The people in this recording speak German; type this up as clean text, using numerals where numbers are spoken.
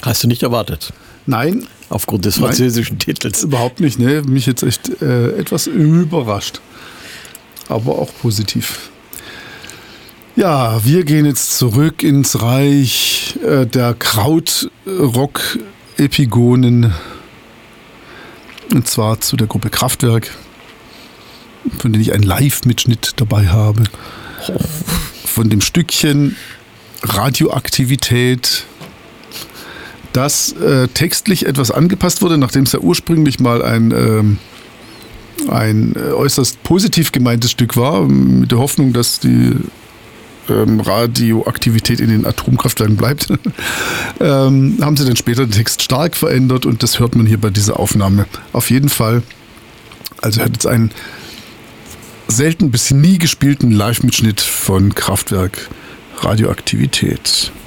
Hast du nicht erwartet? Nein. Aufgrund des französischen Titels. Überhaupt nicht, ne? Mich jetzt echt etwas überrascht. Aber auch positiv. Ja, wir gehen jetzt zurück ins Reich der Krautrock-Epigonen. Und zwar zu der Gruppe Kraftwerk, von denen ich einen Live-Mitschnitt dabei habe. Von dem Stückchen Radioaktivität, das textlich etwas angepasst wurde, nachdem es ja ursprünglich mal ein äußerst positiv gemeintes Stück war, mit der Hoffnung, dass die Radioaktivität in den Atomkraftwerken bleibt, haben sie dann später den Text stark verändert und das hört man hier bei dieser Aufnahme auf jeden Fall. Also hört jetzt einen selten bis nie gespielten Live-Mitschnitt von Kraftwerk Radioaktivität.